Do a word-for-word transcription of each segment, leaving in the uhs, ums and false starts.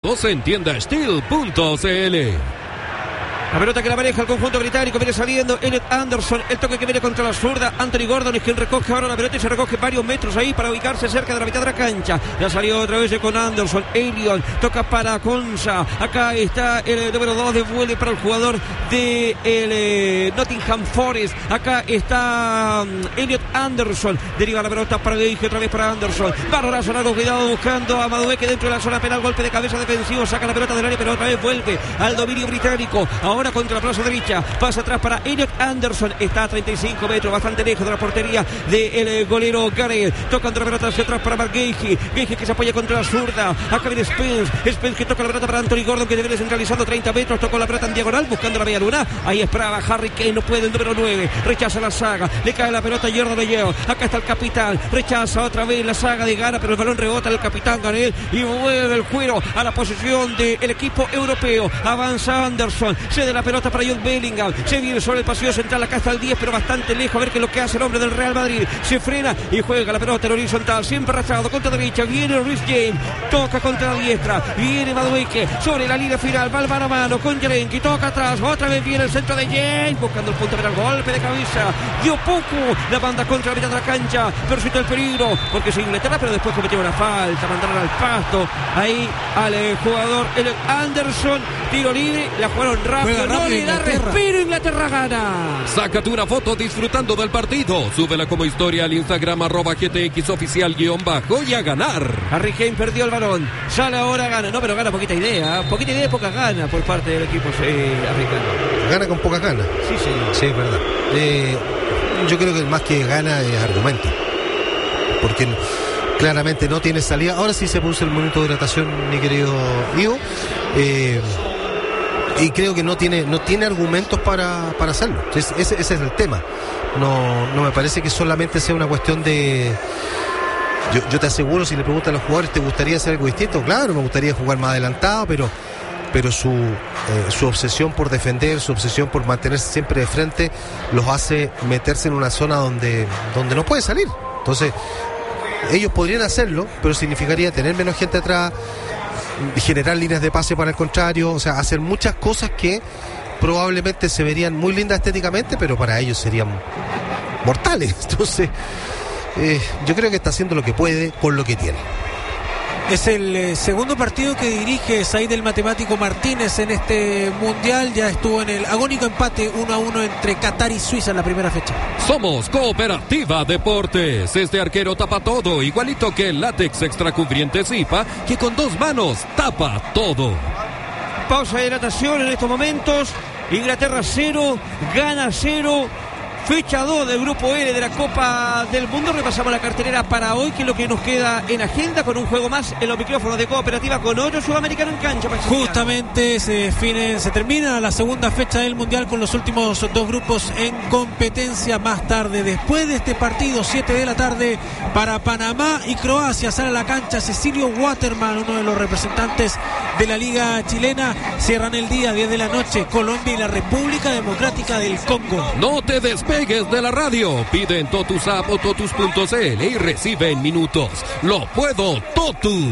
en tienda steel punto c l. La pelota que la maneja el conjunto británico, viene saliendo Elliot Anderson, el toque que viene contra la zurda, Anthony Gordon es quien recoge ahora la pelota y se recoge varios metros ahí para ubicarse cerca de la mitad de la cancha. Ya salió otra vez con Anderson, Elliot, toca para Konsa, acá está el número dos, devuelve para el jugador de el, eh, Nottingham Forest, acá está um, Elliot Anderson, deriva la pelota para Geige, otra vez para Anderson, barrorazo largo, cuidado buscando a Madueke dentro de la zona penal, golpe de cabeza defensivo, saca la pelota del área pero otra vez vuelve al dominio británico, ahora contra la plaza derecha, pasa atrás para Elliot Anderson, está a treinta y cinco metros, bastante lejos de la portería del de golero Gareth, tocando la pelota hacia atrás para Mark Geige, Geige que se apoya contra la zurda, acá viene Spence, Spence que toca la pelota para Anthony Gordon que debe centralizando treinta metros, tocó la pelota en diagonal buscando la media luna, ahí esperaba Harry Kane, no puede el número nueve, rechaza la saga, le cae la pelota a Jordan Leyeo, acá está el capitán, rechaza otra vez la saga de Ghana, pero el balón rebota el capitán Gareth y mueve el cuero a la posición del equipo europeo, avanza Anderson, cede la pelota para Jude Bellingham, se viene sobre el pasillo central, acá está el diez pero bastante lejos, a ver qué es lo que hace el hombre del Real Madrid, se frena y juega la pelota en horizontal, siempre arrastrado contra derecha, viene Reece James, toca contra la diestra, viene Madueke sobre la línea final, va el mano a mano con Jerenki, toca atrás, otra vez viene el centro de James, buscando el punto penal, golpe de cabeza, dio poco la banda contra la mitad de la cancha, pero siente el peligro, porque es Inglaterra, pero después cometió una falta, mandaron al pasto, ahí al eh, jugador el Anderson, tiro libre, la jugaron rápido, no le da respiro, Inglaterra gana. Sácate una foto disfrutando del partido, súbela como historia al Instagram arroba G T X oficial guión bajo y a ganar. Harry Kane perdió el balón, sale ahora, gana, no, pero gana poquita idea, poquita idea y poca gana por parte del equipo eh, africano. Gana con poca gana. Sí, sí. Sí, es verdad. Eh, yo creo que más que gana es argumento, porque claramente no tiene salida. Ahora sí se puso el momento de hidratación, mi querido Ivo. Eh, y creo que no tiene no tiene argumentos para, para hacerlo. Entonces, ese, ese es el tema. No, no me parece que solamente sea una cuestión de... Yo, yo te aseguro, si le preguntan a los jugadores, ¿te gustaría hacer algo distinto? Claro, me gustaría jugar más adelantado, pero pero su, eh, su obsesión por defender, su obsesión por mantenerse siempre de frente, los hace meterse en una zona donde, donde no puede salir. Entonces, ellos podrían hacerlo, pero significaría tener menos gente atrás, generar líneas de pase para el contrario, o sea, hacer muchas cosas que probablemente se verían muy lindas estéticamente, pero para ellos serían mortales. Entonces, eh, yo creo que está haciendo lo que puede con lo que tiene. Es el eh, segundo partido que dirige Said el Matemático Martínez en este mundial. Ya estuvo en el agónico empate uno a uno entre Qatar y Suiza en la primera fecha. Somos Cooperativa Deportes. Este arquero tapa todo, igualito que el látex extracubriente Zipa, que con dos manos tapa todo. Pausa de hidratación en estos momentos. Inglaterra cero, Ghana cero. Fecha dos del grupo L de la Copa del Mundo. Repasamos la cartelera para hoy, que es lo que nos queda en agenda, con un juego más en los micrófonos de Cooperativa con otro sudamericano en cancha. Justamente se define, se termina la segunda fecha del Mundial con los últimos dos grupos en competencia. Más tarde, después de este partido, siete de la tarde, para Panamá y Croacia, sale a la cancha Cecilio Waterman, uno de los representantes de la Liga Chilena. Cierran el día, diez de la noche, Colombia y la República Democrática del Congo. No te despegues de la radio, pide en Totus App o Totus punto c l y recibe en minutos. Lo puedo Totus.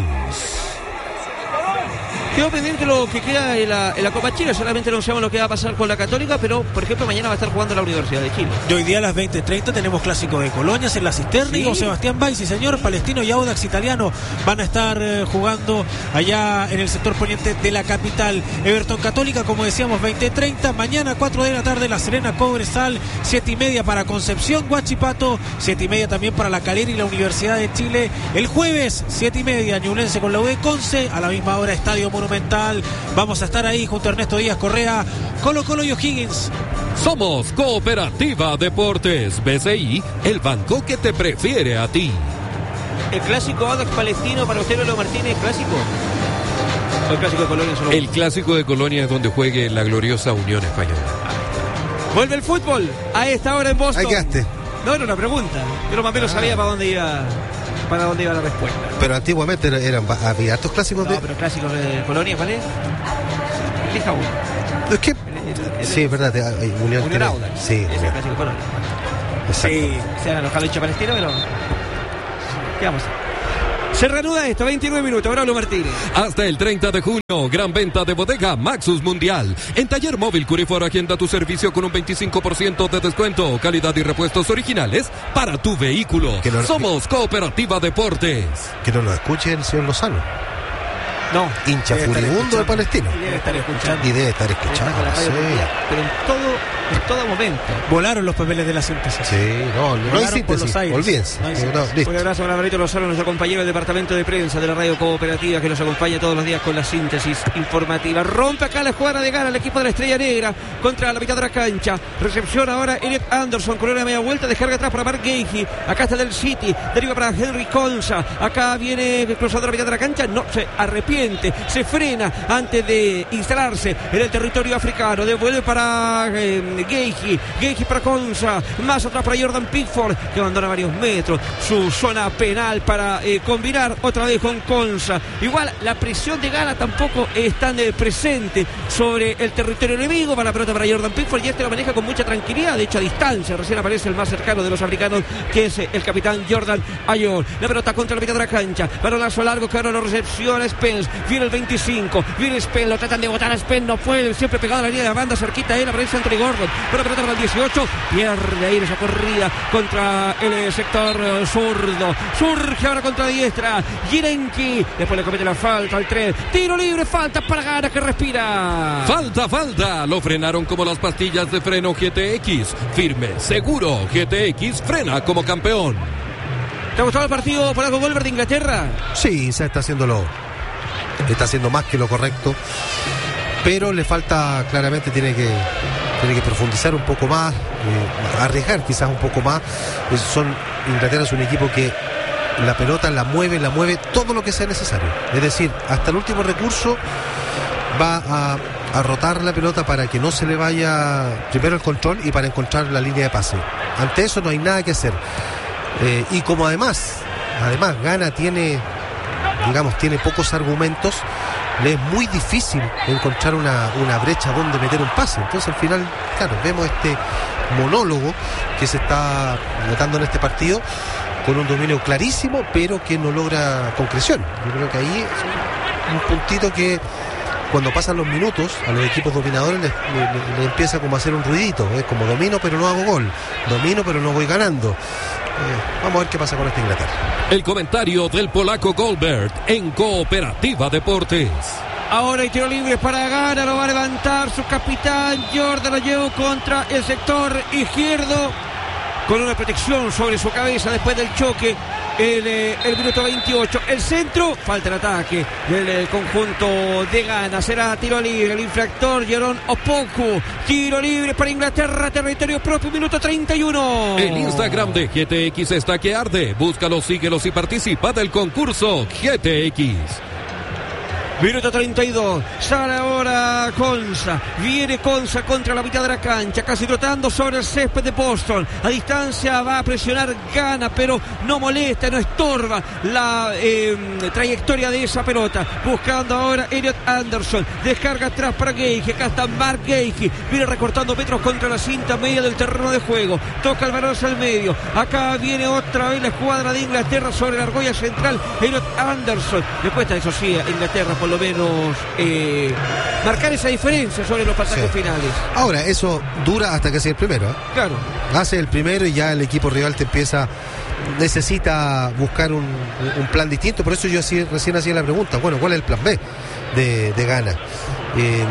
Quedó pendiente lo que queda en la, en la Copa Chile. Solamente no sabemos lo que va a pasar con la Católica, pero por ejemplo mañana va a estar jugando la Universidad de Chile. Y hoy día a las veinte treinta tenemos clásico de Colonias en la Cisterna. ¿Sí? Y Sebastián Bay, sí señor, Palestino y Audax Italiano van a estar eh, jugando allá en el sector poniente de la capital. Everton Católica, como decíamos, veinte treinta. Mañana cuatro de la tarde La Serena Cobresal, siete y media para Concepción Huachipato, siete y media también para La Calera y la Universidad de Chile. El jueves siete y media Ñublense con la U de Conce, a la misma hora Estadio Monumental. Vamos a estar ahí junto a Ernesto Díaz Correa, Colo Colo y O'Higgins. Somos Cooperativa Deportes, B C I, el banco que te prefiere a ti. El clásico Audax Palestino para usted, Lolo Martínez, clásico. ¿O el clásico de Colonia solo? El clásico de Colonia es donde juegue la gloriosa Unión Española. Vuelve el fútbol a esta hora en Boston. Ahí quedaste. No, era una pregunta. Yo más o menos ah. sabía para dónde iba. Para dónde iba la respuesta. Pero antiguamente eran, había hartos clásicos. No, de... pero clásicos de Colonia, ¿vale? Elija uno. Es que... El, el, el, sí, es verdad. Hay Unión, Unión Audax. Sí. Es el clásico de Colonia. Exacto. Sí. Se han enojado el hecho palestino, pero... ¿Qué vamos a hacer? Se reanuda esto, veintinueve minutos, Braulio Martínez. Hasta el treinta de junio, gran venta de bodega Maxus Mundial. En Taller Móvil Curifor agenda tu servicio con un veinticinco por ciento de descuento, calidad y repuestos originales para tu vehículo. No, Somos Cooperativa Deportes. Que no lo escuche el señor Lozano. No. Hincha furibundo de Palestino. Y debe estar escuchando. Y debe estar escuchando. Sí. Pero en todo, en todo momento. Volaron los papeles de la síntesis. Sí, no, no hay síntesis. Olvídense. No no, un abrazo para Alvarito Lozano, nuestro compañero del departamento de prensa de la radio cooperativa, que nos acompaña todos los días con la síntesis informativa. Rompe acá la jugada de Gana el equipo de la Estrella Negra contra la mitad de la cancha. Recepción ahora Elliot Anderson con una media vuelta, descarga atrás para Mark Gagey. Acá está del City, deriva para Henry Conza. Acá viene cruzando la mitad de la cancha, no se arrepiente. Se frena antes de instalarse en el territorio africano. Devuelve para eh, Gagey. Gagey para Conza. Más atrás para Jordan Pickford, que abandona varios metros su zona penal para eh, combinar otra vez con Conza. Igual la presión de Gana tampoco es tan eh, presente sobre el territorio enemigo. Para la pelota para Jordan Pickford y este lo maneja con mucha tranquilidad. De hecho, a distancia. Recién aparece el más cercano de los africanos, que es eh, el capitán Jordan Ayew. La pelota contra la mitad de la cancha. Balonazo largo que ahora lo recepciona Spence. Viene el veinticinco, viene Spence, lo tratan de botar a Spence, no puede, siempre pegado a la línea de la banda, cerquita a él, aparece Anthony Gordon, pero pelota para el dieciocho, pierde ahí esa corrida contra el sector uh, zurdo, surge ahora contra diestra, Girenki, después le comete la falta al tres, tiro libre, falta para Gana que respira. Falta, falta, lo frenaron como las pastillas de freno G T X, firme, seguro, G T X frena como campeón. ¿Te ha gustado el partido por algo Goldberg de Inglaterra? Sí, se está haciéndolo. Está haciendo más que lo correcto, pero le falta, claramente tiene que tiene que profundizar un poco más, eh, arriesgar quizás un poco más. Es, son Inglaterra es un equipo que la pelota la mueve, la mueve todo lo que sea necesario, es decir, hasta el último recurso va a, a rotar la pelota para que no se le vaya primero el control y para encontrar la línea de pase. Ante eso no hay nada que hacer, eh, y como además además Gana tiene, digamos, tiene pocos argumentos, le es muy difícil encontrar una, una brecha donde meter un pase. Entonces al final, claro, vemos este monólogo que se está notando en este partido con un dominio clarísimo, pero que no logra concreción. Yo creo que ahí es un puntito que cuando pasan los minutos a los equipos dominadores les, les, les empieza como a hacer un ruidito, es como domino pero no hago gol, domino pero no voy ganando. Eh, vamos a ver qué pasa con esta Inglaterra. El comentario del polaco Goldberg en Cooperativa Deportes. Ahora hay tiro libre para Gana, lo va a levantar su capitán Jordan Ayew contra el sector izquierdo, con una protección sobre su cabeza después del choque. El, eh, el minuto veintiocho, el centro, falta el ataque del eh, conjunto de Gana, será tiro libre, el infractor Jerón Opoku, tiro libre para Inglaterra, territorio propio, minuto treinta y uno. El Instagram de G T X está que arde, búscalo, síguelos y participa del concurso G T X. Minuto treinta y dos, sale ahora Conza, viene Conza contra la mitad de la cancha, casi trotando sobre el césped de Boston, a distancia va a presionar Gana, pero no molesta, no estorba la eh, trayectoria de esa pelota, buscando ahora Elliot Anderson, descarga atrás para Gagey, acá está Mark Gagey, viene recortando metros contra la cinta media del terreno de juego, toca el balón hacia el medio, acá viene otra vez la escuadra de Inglaterra sobre la argolla central, Elliot Anderson, le cuesta eso sí a Inglaterra por lo menos eh, marcar esa diferencia sobre los pasajes sí. finales. Ahora, eso dura hasta que sea el primero, ¿eh? Claro. Hace el primero y ya el equipo rival te empieza, necesita buscar un, un plan distinto. Por eso yo así, recién hacía la pregunta, bueno, ¿cuál es el plan B de, de Gana? Eh,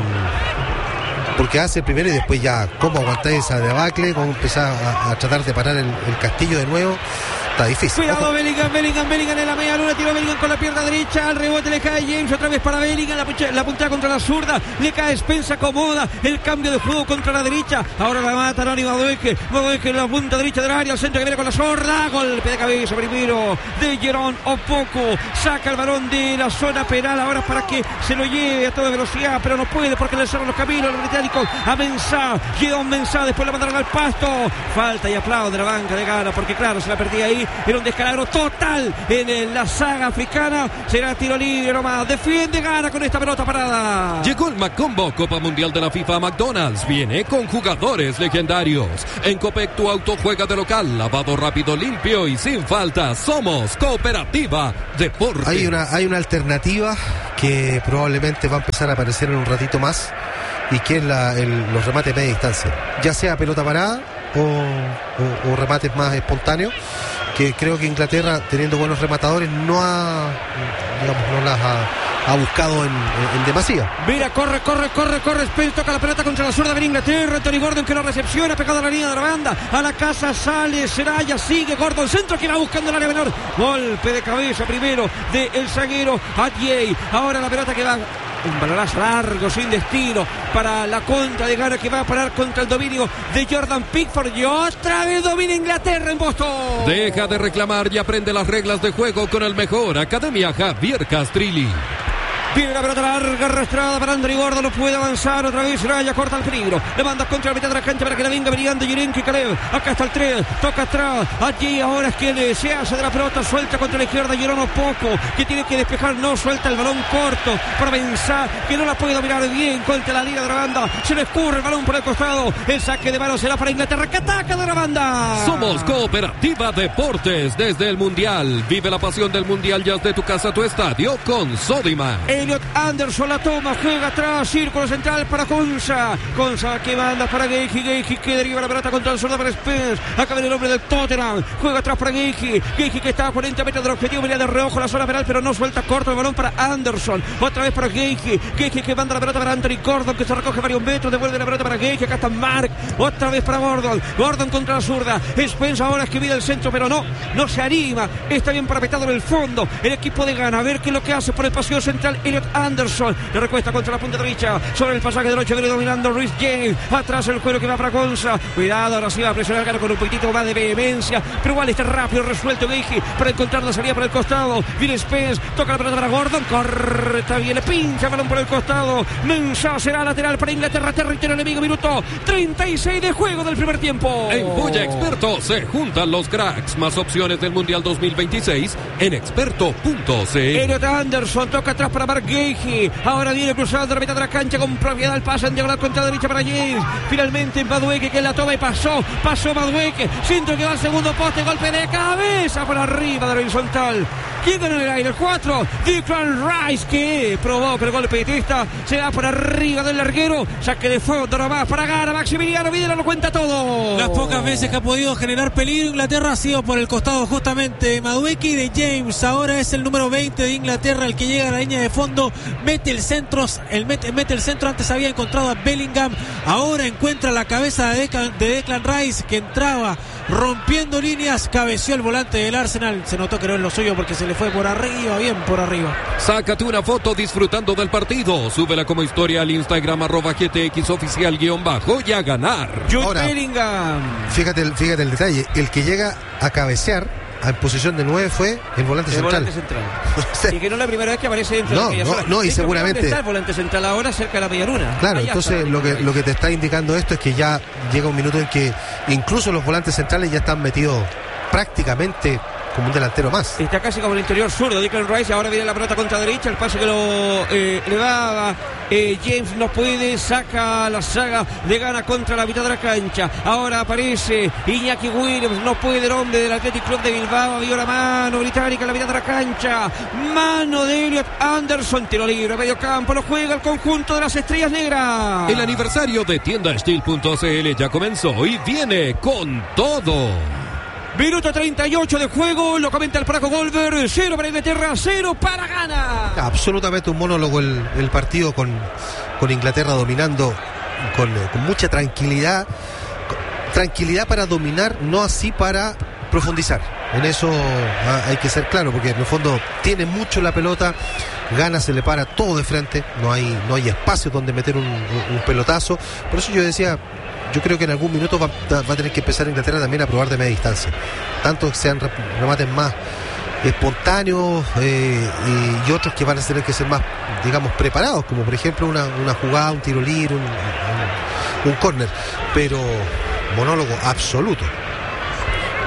porque hace el primero y después ya, ¿cómo aguantar esa debacle? ¿Cómo empezar a, a tratar de parar el, el castillo de nuevo? Está difícil. Cuidado, Ojo. Bellingham, Bellingham, Bellingham en la media luna, tiro Bellingham con la pierna derecha, al rebote le cae James, otra vez para Bellingham, la, la puntada contra la zurda, le cae Spence, acomoda el cambio de juego contra la derecha, ahora la mata Nani Madueque, Madueque en la punta derecha del área, al centro que viene con la zurda, golpe de cabeza primero de Jerón Opoku, saca el balón de la zona penal ahora para que se lo lleve a toda velocidad, pero no puede porque le cerran los caminos los británicos a Mensah, Gideon Mensah, después la mandaron al pasto, falta y aplaude de la banca de Gana, porque claro, se la perdía ahí ahí era un descalabro total en, en la saga africana. Será tiro libre nomás. Defiende, gana con esta pelota parada. Llegó el Macombo Copa Mundial de la FIFA a McDonald's. Viene con jugadores legendarios. En Copec tu auto juega de local. Lavado rápido, limpio y sin falta. Somos Cooperativa Deportes. Hay una, hay una alternativa que probablemente va a empezar a aparecer en un ratito más, y que es la, el, los remates de media distancia, ya sea pelota parada o, o, o remates más espontáneos, que creo que Inglaterra, teniendo buenos rematadores, no ha, digamos, no las ha, ha buscado en, en, en demasía. Mira, corre, corre, corre, corre, Spence toca la pelota contra la zurda de Inglaterra. Anthony Gordon que no recepciona, pegado a la línea de la banda, a la casa sale Seraya, sigue Gordon, centro que va buscando el área menor, golpe de cabeza primero de el zaguero Adjei. Ahora la pelota que va, un balonazo largo, sin destino, para la contra de Ghana, que va a parar contra el dominio de Jordan Pickford. Y otra vez domina Inglaterra en Boston. Deja de reclamar y aprende las reglas de juego con el mejor. Academia Javier Castrilli. Viene la pelota larga, arrastrada para Anthony Gordon, no puede avanzar, otra vez Raya corta el peligro, le manda contra la mitad de la cancha para que la venga brillando Yerenki Caleb, acá está el tres, toca atrás, allí ahora es quien se hace de la pelota, suelta contra la izquierda, Jerono Poco, que tiene que despejar, no suelta el balón corto, para pensar que no la puede dominar bien contra la línea de la banda, se le escurre el balón por el costado, el saque de mano será para Inglaterra, que ataca de la banda. Somos Cooperativa Deportes desde el Mundial, vive la pasión del Mundial ya de tu casa a tu estadio con Sodimac. Elliot Anderson la toma, juega atrás, círculo central para Konsa. Konsa que manda para Geigy, Geigy que deriva la pelota contra el zurdo para Spence. Acá viene el hombre del Tottenham, juega atrás para Geigy, Geigy que está a cuarenta metros del objetivo, venía de reojo la zona penal, pero no suelta, corto el balón para Anderson. Otra vez para Geigy, Geigy que manda la pelota para Anthony Gordon, que se recoge varios metros, devuelve la pelota para Geigy, acá está Mark, otra vez para Gordon, Gordon contra la zurda, Spence ahora es que viene el centro, pero no, no se anima, está bien parapetado en el fondo, el equipo de Ghana, a ver qué es lo que hace por el pasillo central, Elliot Anderson. Anderson le recuesta contra la punta derecha sobre el pasaje del ocho, viene dominando Ruiz James, atrás el juego que va para Konsa, cuidado, ahora sí va a presionar Ghana con un poquitito más de vehemencia, pero igual está rápido resuelto Geigy para encontrar la salida por el costado, viene Spence, toca la pelota para Gordon, corre, está bien, le pincha el balón por el costado, Mensah será lateral para Inglaterra, territorio enemigo, minuto treinta y seis de juego del primer tiempo. En Buya Experto se juntan los cracks, más opciones del Mundial dos mil veintiséis en experto punto c. Elliot Anderson toca atrás para Mark Geigy, ahora viene cruzado de la mitad de la cancha con propiedad, el pase en diagonal contra la derecha para James, finalmente Madueke que la toma y pasó, pasó Madueke, siento que va al segundo poste, golpe de cabeza por arriba de la horizontal. ¿Quién ganó en el aire? El cuatro, Declan Rice, que provoca el golpe de testa, se va por arriba del larguero, saque de fondo nomás para Ghana, Maximiliano Videla lo cuenta todo. Las pocas veces que ha podido generar peligro Inglaterra ha sido por el costado justamente de Madueke y de James, ahora es el número veinte de Inglaterra el que llega a la línea de fondo, mete el centro, el mete, mete el centro, antes había encontrado a Bellingham, ahora encuentra la cabeza de Declan, de Declan Rice que entraba rompiendo líneas, cabeció el volante del Arsenal, se notó que no es lo suyo porque se le fue por arriba, bien por arriba. Sácate una foto disfrutando del partido, súbela como historia al Instagram arroba G T X oficial guión bajo y a ganar. Jude Bellingham. Fíjate el, fíjate el detalle, el que llega a cabecear en posición de nueve fue el volante el central. Volante central. Y que no es la primera vez que aparece dentro no, de aquella no, zona. no, y seguramente ¿Dónde está el volante central ahora? Cerca de la media luna. Claro, Allá entonces está. lo que, lo que te está indicando esto es que ya llega un minuto en que incluso los volantes centrales ya están metidos prácticamente como un delantero más. Está casi como el interior zurdo Declan Rice, ahora viene la pelota contra derecha, el pase que lo eh, le daba eh, James no puede, saca la saga de Ghana contra la mitad de la cancha, ahora aparece Iñaki Williams, no puede el hombre del Athletic Club de Bilbao, vio la mano británica en la mitad de la cancha, mano de Elliot Anderson, tiro libre, medio campo, lo juega el conjunto de las Estrellas Negras. El aniversario de tienda steel punto c l ya comenzó y viene con todo. Minuto treinta y ocho de juego, lo comenta el Praco Golver, cero para Inglaterra, cero para Ghana. Absolutamente un monólogo el, el partido con, con Inglaterra dominando con, con mucha tranquilidad, tranquilidad para dominar, no así para profundizar. En eso hay que ser claro, porque en el fondo tiene mucho la pelota, Ghana se le para todo de frente, no hay, no hay espacio donde meter un, un, un pelotazo. Por eso yo decía, yo creo que en algún minuto va, va a tener que empezar Inglaterra también a probar de media distancia, tanto que sean remates más espontáneos eh, y, y otros que van a tener que ser más, digamos, preparados, como por ejemplo una, una jugada, un tiro libre, un, un, un córner, pero monólogo absoluto.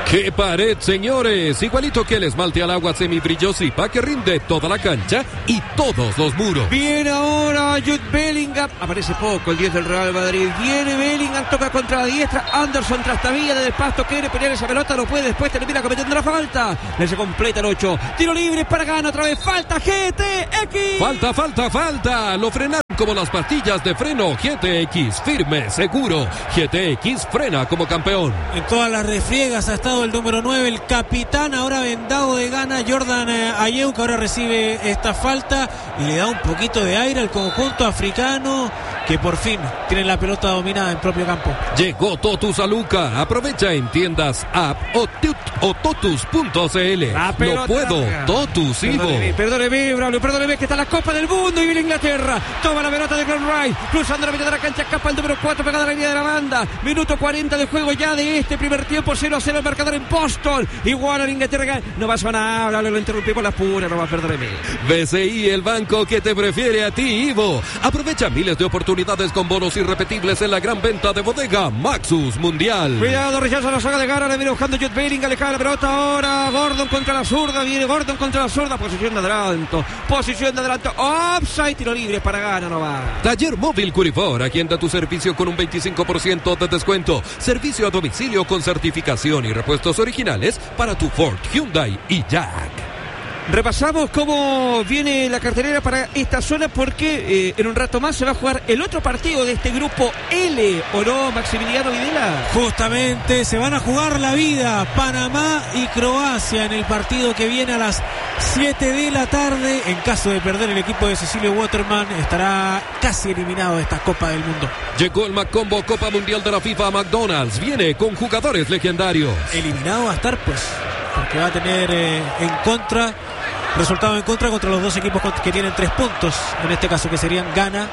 ¡Qué pared, señores! Igualito que el esmalte al agua semibrillo-Zipa que rinde toda la cancha y todos los muros. Viene ahora Jude Bellingham. Aparece poco el diez del Real Madrid. Viene Bellingham, toca contra la diestra. Anderson trastabilla desde el pasto. Quiere pelear esa pelota, no puede. Después termina cometiendo la falta. Le se completa el ocho. Tiro libre para Gana otra vez. Falta G T X. Falta, falta, falta. Lo frenaron como las pastillas de freno G T X. Firme, seguro. G T X frena como campeón. En todas las refriegas ha estado el número nueve, el capitán, ahora vendado de Gana, Jordan eh, Ayew, que ahora recibe esta falta y le da un poquito de aire al conjunto africano, que por fin tiene la pelota dominada en propio campo. Llegó Totus a Luca. Aprovecha en tiendas app o, o totus punto c l. No puedo, Totus Ivo. Perdóneme, perdóneme, Braulio, perdóneme, que está la Copa del Mundo y viene Inglaterra. Toma la pelota de Glenn Rice, cruzando la mitad de la cancha, escapa el número cuatro, pegada a la línea de la banda. Minuto cuarenta de juego ya de este primer tiempo, cero a cero el marcador en Boston. Igual a Inglaterra, no va a sonar, Braulio, lo interrumpimos las puras, no va a perdóneme. B C I, el banco que te prefiere a ti, Ivo. Aprovecha miles de oportunidades con bonos irrepetibles en la gran venta de bodega Maxus Mundial. Cuidado, rechaza la saga de Gana, le viene buscando Jude Bellingham, le cae la pelota ahora. Gordon contra la zurda, viene Gordon contra la zurda, posición de adelanto, posición de adelanto, offside, tiro libre para Gana, no va. Taller Móvil Curifor, agenda tu servicio con un veinticinco por ciento de descuento. Servicio a domicilio con certificación y repuestos originales para tu Ford, Hyundai y Jack. Repasamos cómo viene la cartelera para esta zona, porque eh, en un rato más se va a jugar el otro partido de este grupo L, ¿o no, Maximiliano Videla? Justamente se van a jugar la vida Panamá y Croacia en el partido que viene a las siete de la tarde. En caso de perder, el equipo de Cecilio Waterman estará casi eliminado de esta Copa del Mundo. Llegó el McCombo Copa Mundial de la FIFA a McDonald's. Viene con jugadores legendarios. Eliminado va a estar, pues, porque va a tener eh, en contra... resultado en contra contra los dos equipos que tienen tres puntos, en este caso que serían Ghana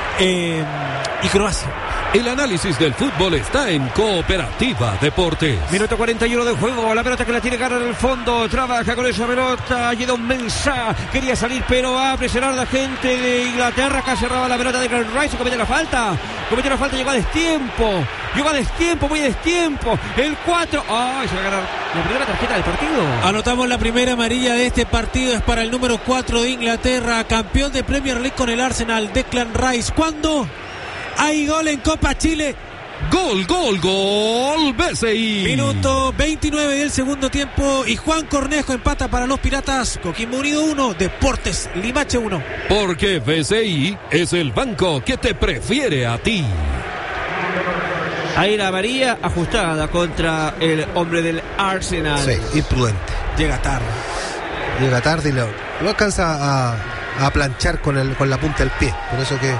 eh, y Croacia. El análisis del fútbol está en Cooperativa Deportes. Minuto cuarenta y uno de juego, la pelota que la tiene Gana en el fondo, trabaja con esa pelota, Jadon Mensah, quería salir pero va a presionar la gente de Inglaterra, acá cerraba la pelota de Glenn Rice, comete la falta, cometió la falta, llegó a destiempo, llegó a destiempo, muy a destiempo, el cuatro, ay, se va a ganar la primera tarjeta del partido. Anotamos la primera amarilla de este partido, es para el número cuatro de Inglaterra, campeón de Premier League con el Arsenal, Declan Rice. ¿Cuándo? Hay gol en Copa Chile. Gol, gol, gol, B C I. Minuto veintinueve del segundo tiempo y Juan Cornejo empata para los Piratas. Coquimbo Unido uno, Deportes Limache uno. Porque B C I es el banco que te prefiere a ti. Ahí la amarilla ajustada contra el hombre del Arsenal. Sí, imprudente. Llega tarde. Llega tarde y lo, lo alcanza a, a planchar con, el, con la punta del pie. Por eso que...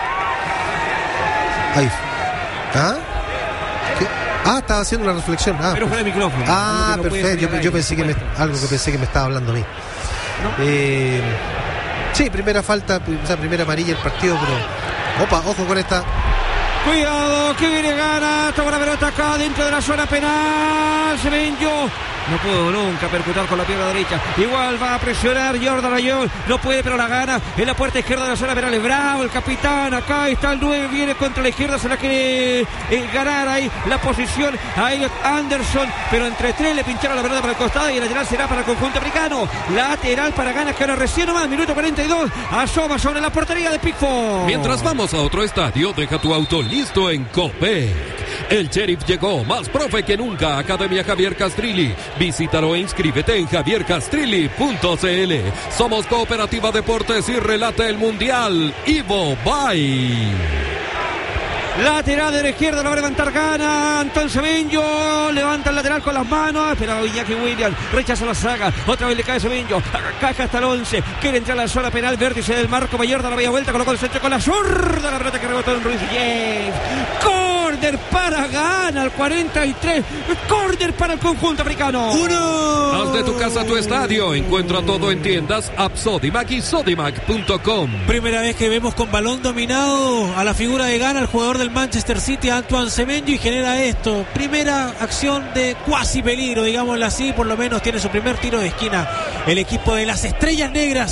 Ahí. ¿Ah? ¿Qué? Ah, estaba haciendo una reflexión. Ah, pero fue el micrófono. Ah, no perfecto. Yo, yo pensé que me, algo que pensé que me estaba hablando a mí. ¿No? Eh, sí, primera falta, o sea, primera amarilla el partido, pero... Opa, ojo con esta. Cuidado, que viene Gana, toma la pelota acá dentro de la zona penal, Semenyo. No pudo nunca percutar con la pierna derecha. Igual va a presionar Jordan Ayew. No puede, pero la gana. En la puerta izquierda de la zona penal. Es Bravo, el capitán. Acá está el nueve. Viene contra la izquierda. Se la quiere eh, ganar ahí la posición a Elliot Anderson. Pero entre tres le pincharon la pelota para el costado. Y el lateral será para el conjunto africano. Lateral para Gana, que ahora recién nomás. Minuto cuarenta y dos. Asoma sobre la portería de Pickford. Mientras vamos a otro estadio, deja tu auto listo en Copec. El Sheriff llegó, más profe que nunca. Academia Javier Castrilli. Visítalo e inscríbete en javier castrilli punto c l. Somos Cooperativa Deportes y relata el Mundial. Ivo, bye. Lateral de la izquierda, lo va a levantar Gana. Antón Semenyo levanta el lateral con las manos, pero Iñaki Williams rechaza la saga. Otra vez le cae Semenyo, caja hasta el once. Quiere entrar a la zona penal, vértice del marco mayor, da la media vuelta, colocó el centro con la zurda. La pelota que rebotó en Ruiz James. Córner para Gana al cuarenta y tres. Córner para el conjunto africano. Uno. Haz de tu casa tu estadio. Encuentra todo en tiendas App Sodimac y sodimac punto com. Primera vez que vemos con balón dominado a la figura de Gana, el jugador del Manchester City, Antoine Semenyo, y genera esto. Primera acción de cuasi peligro, digámoslo así. Por lo menos tiene su primer tiro de esquina el equipo de las Estrellas Negras.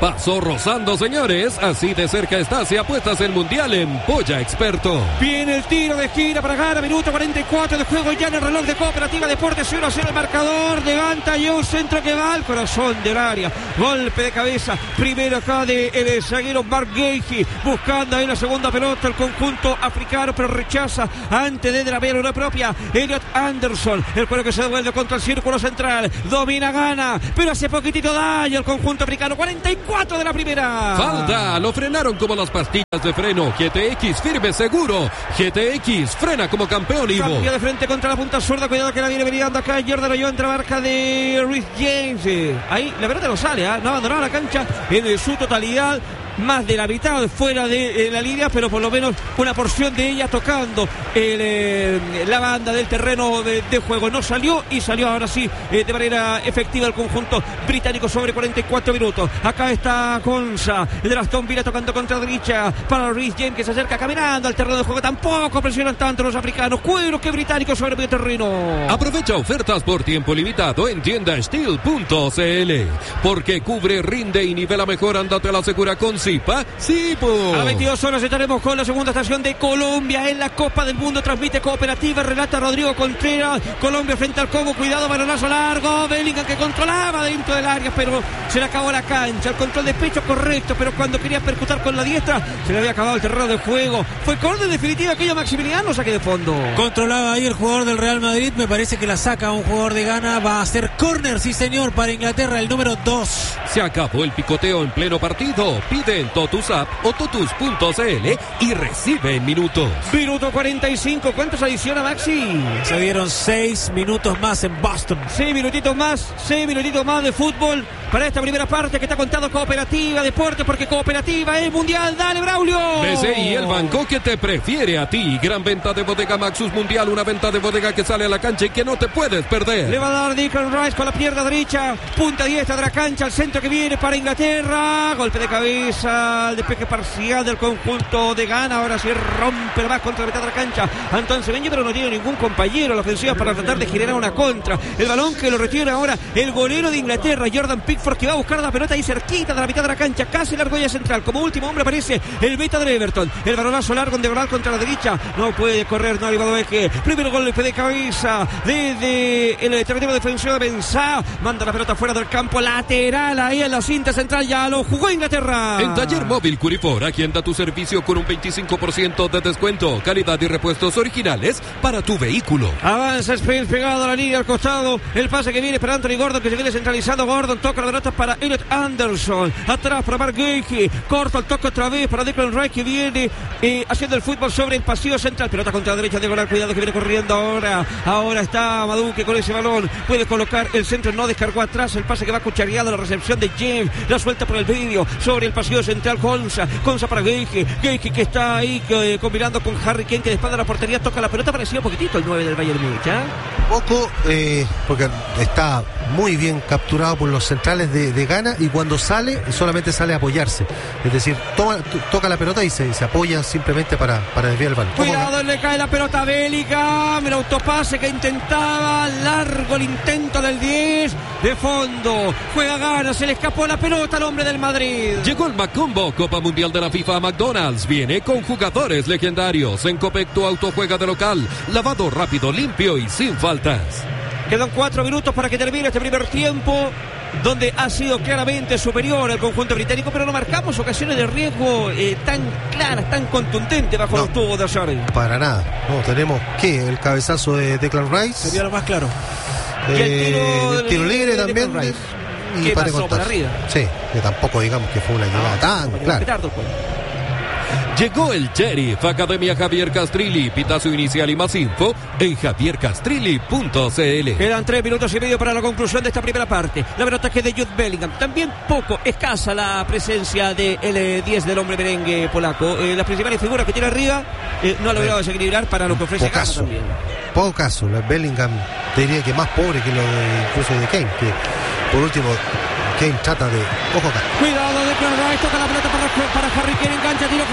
Pasó rozando, señores. Así de cerca está si apuestas el Mundial en Polla Experto. Viene el tiro de esquina para Gana, minuto cuarenta y cuatro de juego ya en el reloj de Cooperativa Deportes, cero a cero el marcador. Levanta y un centro que va al corazón del área. Golpe de cabeza, primero acá de el zaguero Mark Gagey, buscando ahí la segunda pelota el conjunto africano, pero rechaza antes de drapear una propia. Elliot Anderson, el cuero que se devuelve contra el círculo central, domina Gana, pero hace poquitito daño el conjunto africano. Cuarenta y cuatro de la primera. Falta, lo frenaron como las pastillas de freno. G T X, firme, seguro. G T X, frena como campeón, Ivo. Cambio de frente contra la punta zurda, cuidado que la viene veniendo acá Jordan Oyoa entre la marca de Reece James. Ahí la pelota no sale, ¿eh? No abandonó la cancha en su totalidad. Más de la mitad fuera de eh, la línea, pero por lo menos una porción de ella tocando el, eh, la banda del terreno de, de juego. No salió y salió ahora sí eh, de manera efectiva el conjunto británico sobre cuarenta y cuatro minutos. Acá está Conza de Aston Villa tocando contra la derecha para Reece James, que se acerca caminando al terreno de juego. Tampoco presionan tanto los africanos. Cuero que británico sobre medio terreno. Aprovecha ofertas por tiempo limitado en tienda steel punto c l, porque cubre, rinde y nivela mejor. Ándate a la segura con Zipa, Zipo. A las veintidós horas estaremos con la segunda estación de Colombia en la Copa del Mundo. Transmite Cooperativa, relata Rodrigo Contreras. Colombia frente al Congo, cuidado, balonazo largo. Bellingham que controlaba dentro del área, pero se le acabó la cancha. El control de pecho correcto, pero cuando quería percutar con la diestra, se le había acabado el terreno de juego. Fue córner definitiva aquello Maximiliano, saque de fondo. Controlaba ahí el jugador del Real Madrid, me parece que la saca un jugador de Ghana. Va a ser córner, sí señor, para Inglaterra, el número dos. Se acabó el picoteo en pleno partido. Pide en Totus App o totus punto c l y recibe en minutos. Minuto cuarenta y cinco, ¿cuántos adiciona Maxi? Se dieron seis minutos más en Boston. Seis minutitos más, seis minutitos más de fútbol para esta primera parte que está contando Cooperativa Deporte, porque Cooperativa es mundial. Dale, Braulio. B C I, el banco que te prefiere a ti. Gran venta de bodega Maxus Mundial, una venta de bodega que sale a la cancha y que no te puedes perder. Le va a dar Declan Rice con la pierna derecha, punta diestra de la cancha, al centro que viene para Inglaterra. Golpe de cabeza, el despeje parcial del conjunto de Ghana. Ahora sí rompe más contra la mitad de la cancha Antón Semeño, pero no tiene ningún compañero a la ofensiva para tratar de generar una contra. El balón que lo retiene ahora el golero de Inglaterra, Jordan Pickford, que va a buscar la pelota ahí cerquita de la mitad de la cancha, casi la argolla central. Como último hombre aparece el beta de Everton. El balonazo largo en diagonal contra la derecha. No puede correr, no ha arribado Eje. Primero golpe de cabeza desde el territorio defensivo de Benzá. Manda la pelota fuera del campo, lateral ahí en la cinta central. Ya lo jugó Inglaterra. En Taller Móvil Curifor, agenda tu servicio con un veinticinco por ciento de descuento. Calidad y repuestos originales para tu vehículo. Avanza Spence pegado a la línea al costado. El pase que viene para Anthony Gordon, que se viene centralizando. Gordon toca la pelota para Elliot Anderson. Atrás para Mark Gagey. Corta el toque otra vez para Declan Rice, que viene eh, haciendo el fútbol sobre el pasillo central. Pelota contra la derecha de Golar. Cuidado que viene corriendo ahora. Ahora está Maduque con ese balón. Puede colocar el centro. No descargó atrás. El pase que va cuchareado. La recepción de James. La suelta por el medio. Sobre el pasillo central. Conza. Conza para Gagey. Gagey que está ahí que, eh, combinando con Harry Kane, que de espalda a la portería toca la pelota. Parecía un poquitito el nueve del Bayern Múnich, ¿eh? Poco, eh, porque está muy bien capturado por los centrales de, de Ghana, y cuando sale solamente sale a apoyarse, es decir, toma, t- toca la pelota y se, se apoya simplemente para, para desviar el balón. Cuidado, le cae la pelota a Bellingham, el autopase que intentaba, largo el intento del diez, de fondo, juega Ghana, se le escapó la pelota al hombre del Madrid. Llegó el Macombo, Copa Mundial de la FIFA a McDonald's. Viene con jugadores legendarios. En Copec tu auto juega de local, lavado rápido, limpio y sin faltas. Quedan cuatro minutos para que termine este primer tiempo, donde ha sido claramente superior el conjunto británico, pero no marcamos ocasiones de riesgo eh, tan claras, tan contundentes bajo no, los tubos de Azar. Para nada. No, tenemos que el cabezazo de Declan Rice. Sería lo más claro. Eh, y el tiro, el tiro libre también. De, y ¿Qué para pasó contar. Por arriba? Sí, que tampoco digamos que fue una llegada no, tan clara. Llegó el Sheriff, Academia Javier Castrilli. Pita su inicial y más info en javier castrilli punto c l. Quedan tres minutos y medio para la conclusión de esta primera parte. La pelota que de Jude Bellingham. También poco escasa la presencia del de diez del hombre merengue polaco. Eh, las principales figuras que tiene arriba eh, no ha logrado desequilibrar para lo que ofrece Ghana también. Poco caso. La Bellingham te diría que más pobre que lo de incluso de Kane, que por último Kane trata de... Ojo acá. Cuidado de Declan Rice, toca la pelota para, para Harry Kane, engancha, tiro Harry Kane con la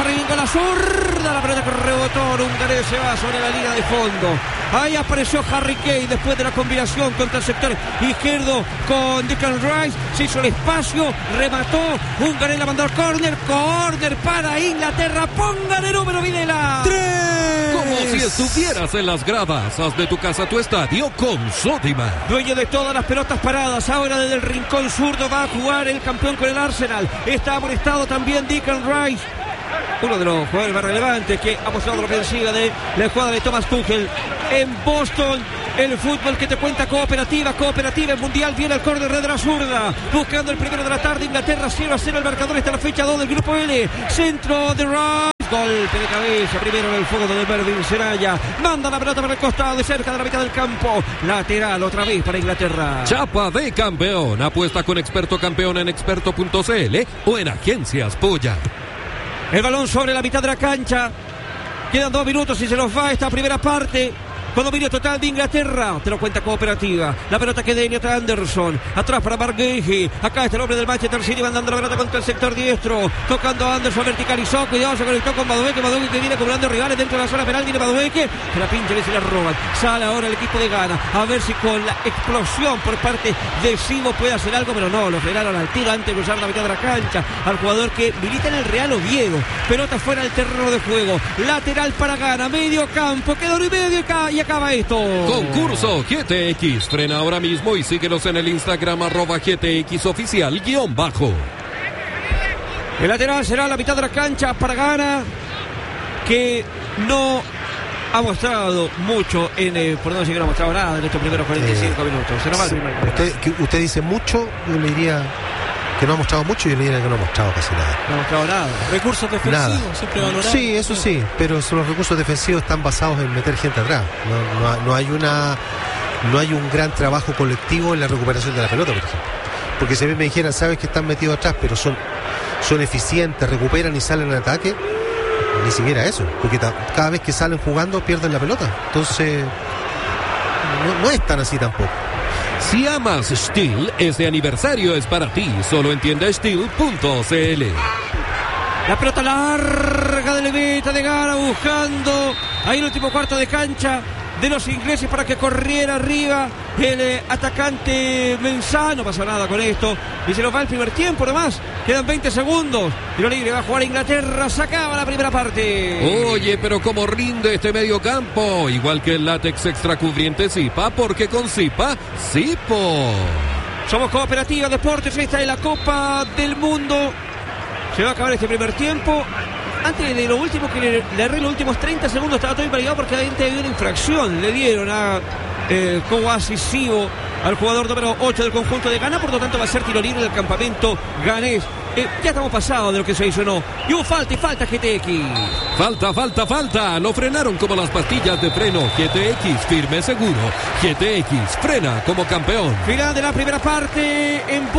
zurda, la pelota que rebotó, Ungarés se va sobre la línea de fondo. Ahí apareció Harry Kane después de la combinación contra el sector izquierdo con Declan Rice. Se hizo el espacio, remató. Ungarés la mandó al córner. Córner para Inglaterra. Pongan el número, Videla. ¡Tres! Como si estuvieras en las gradas. Haz de tu casa tu estadio con Sodimac. Dueño de todas las pelotas paradas. Ahora desde el rincón zurdo va a jugar el campeón con el Arsenal. Está amonestado también Declan Rice, uno de los jugadores más relevantes que ha mostrado la ofensiva de la jugada de Thomas Tuchel en Boston. El fútbol que te cuenta cooperativa, cooperativa el mundial. Viene el córner de la zurda, buscando el primero de la tarde. Inglaterra cero a cero el marcador. Está la fecha dos del grupo L. Centro de Rice, golpe de cabeza primero en el fuego de Mervyn Seraya. Manda la pelota para el costado de cerca de la mitad del campo. Lateral otra vez para Inglaterra. Chapa de campeón. Apuesta con Experto Campeón en experto punto c l o en Agencias Polla. El balón sobre la mitad de la cancha. Quedan dos minutos y se nos va esta primera parte. Con dominio total de Inglaterra. Te lo cuenta cooperativa. La pelota que de Elliot Anderson. Atrás para Mark Guehi. Acá está el hombre del Manchester City mandando la pelota contra el sector diestro. Tocando a Anderson, verticalizó. Cuidado, se conectó con Madueke. Madueke que viene cobrando rivales dentro de la zona penal. Viene Madueke. Se la pincha y se la roban. Sale ahora el equipo de Ghana. A ver si con la explosión por parte de Simo puede hacer algo. Pero no, lo frenaron al tiro antes de cruzar la mitad de la cancha. Al jugador que milita en el Real Oviedo. Pelota fuera del terreno de juego. Lateral para Ghana. Medio campo. Queda uno y medio y ca- y acaba esto. Concurso G T X. Frena ahora mismo y síguenos en el Instagram arroba G T X oficial guión bajo. El lateral será la mitad de la cancha para Ghana, que no ha mostrado mucho en eh, por no decir que no ha mostrado nada en estos primeros cuarenta y cinco eh, minutos. Se nos va el primer minuto. Usted, que usted dice mucho, yo le diría que no ha mostrado mucho y yo le diría que no ha mostrado casi nada. No ha mostrado nada. Recursos defensivos, Nada. siempre valorados. Sí, eso sí, pero los recursos defensivos están basados en meter gente atrás. No, no, no hay una, no hay un gran trabajo colectivo en la recuperación de la pelota, por ejemplo. Porque si a mí me dijeran, sabes que están metidos atrás, pero son, son eficientes, recuperan y salen en ataque, ni siquiera eso, porque ta- cada vez que salen jugando pierden la pelota. Entonces, no, no es tan así tampoco. Si amas Steel, este aniversario es para ti. Solo en tienda steel punto c l. La pelota larga de Levita de Ghana buscando ahí el último cuarto de cancha de los ingleses para que corriera arriba el eh, atacante Mensah. No pasa nada con esto y se nos va el primer tiempo nomás. Quedan veinte segundos. Tiro libre, va a jugar Inglaterra. Se acaba la primera parte. Oye, pero cómo rinde este medio campo. Igual que el látex extra cubriente Zipa, porque con Zipa, Zipo. Somos Cooperativa Deportes. Esta es la Copa del Mundo. Se va a acabar este primer tiempo. Antes de lo último que le, le erré los últimos treinta segundos, estaba todo implicado porque adentro había una infracción. Le dieron a eh, Kouassi Sivo, al jugador número ocho del conjunto de Ghana. Por lo tanto va a ser tiro libre del campamento ganés. Eh, ya estamos pasados de lo que se hizo, ¿no? Y hubo falta y falta G T X. Falta, falta, falta. Lo frenaron como las pastillas de freno. G T X, firme, seguro. G T X, frena como campeón. Final de la primera parte en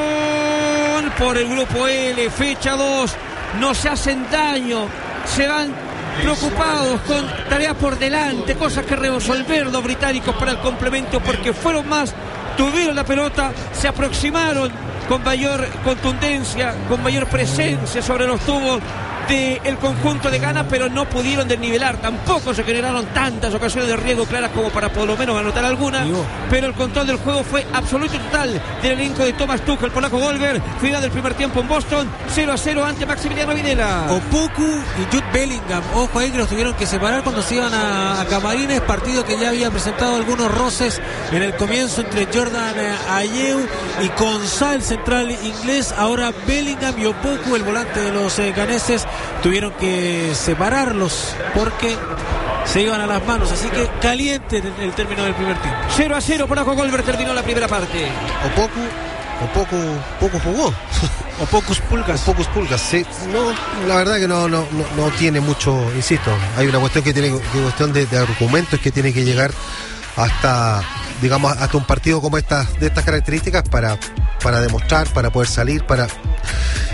Boston por el grupo L, fecha dos. No se hacen daño, se van preocupados con tareas por delante, cosas que resolver los británicos para el complemento, porque fueron más, tuvieron la pelota, se aproximaron con mayor contundencia, con mayor presencia sobre los tubos del conjunto de Ghana, pero no pudieron desnivelar. Tampoco se generaron tantas ocasiones de riesgo claras como para por lo menos anotar alguna, pero el control del juego fue absoluto y total del elenco de Thomas Tuchel, polaco Golver. Final del primer tiempo en Boston, cero a cero ante Maximiliano Videla. Opoku y Jude Bellingham, ojo ahí que los tuvieron que separar cuando se iban a, a Camarines, partido que ya había presentado algunos roces en el comienzo entre Jordan Ayew y Konsa, el central inglés. Ahora Bellingham y Opoku, el volante de los eh, ganeses, tuvieron que separarlos porque se iban a las manos, así que caliente el, el término del primer tiempo. cero a cero, Polaco Golver terminó la primera parte. O poco, o poco, poco jugó. O pocos pulgas. O pocos pulgas, sí. No, la verdad que no, no, no, no tiene mucho, insisto, hay una cuestión que tiene, que cuestión de, de argumentos que tiene que llegar hasta, digamos, hasta un partido como esta, de estas características para, para demostrar, para poder salir, para